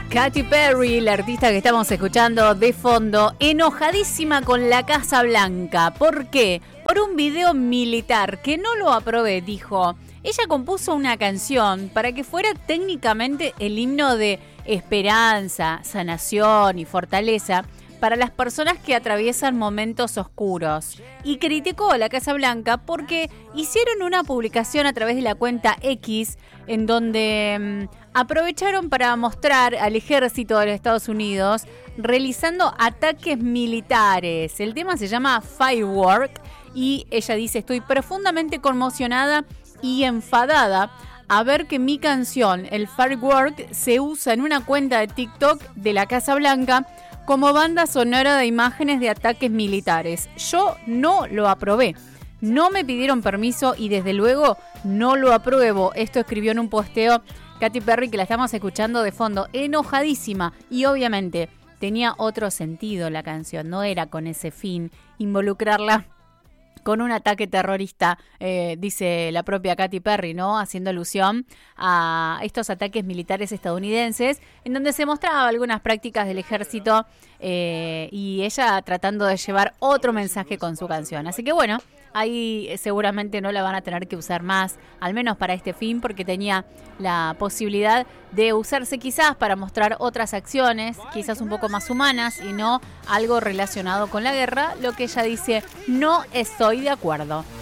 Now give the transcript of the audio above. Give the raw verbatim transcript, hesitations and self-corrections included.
Katy Perry, la artista que estamos escuchando de fondo, enojadísima con la Casa Blanca. ¿Por qué? Por un video militar que no lo aprobé, dijo. Ella compuso una canción para que fuera técnicamente el himno de esperanza, sanación y fortaleza para las personas que atraviesan momentos oscuros. Y criticó a la Casa Blanca porque hicieron una publicación a través de la cuenta X en donde mmm, aprovecharon para mostrar al ejército de los Estados Unidos realizando ataques militares. El tema se llama Firework y ella dice: estoy profundamente conmocionada y enfadada a ver que mi canción, el Firework, se usa en una cuenta de TikTok de la Casa Blanca como banda sonora de imágenes de ataques militares. Yo no lo aprobé. No me pidieron permiso y desde luego no lo apruebo. Esto escribió en un posteo Katy Perry, que la estamos escuchando de fondo, enojadísima. Y obviamente tenía otro sentido la canción. No era con ese fin involucrarla con un ataque terrorista, eh, dice la propia Katy Perry, ¿no? Haciendo alusión a estos ataques militares estadounidenses, en donde se mostraba algunas prácticas del ejército eh, y ella tratando de llevar otro mensaje con su canción. Así que bueno, ahí seguramente no la van a tener que usar más, al menos para este fin, porque tenía la posibilidad de usarse quizás para mostrar otras acciones, quizás un poco más humanas y no algo relacionado con la guerra, lo que ella dice: no estoy de acuerdo.